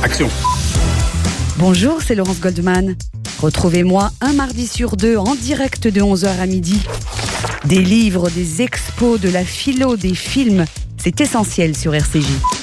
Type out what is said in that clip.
Action. Bonjour, c'est Laurence Goldman. Retrouvez-moi un mardi sur 2 en direct de 11h à midi. Des livres, des expos, de la philo, des films, c'est essentiel sur RCJ.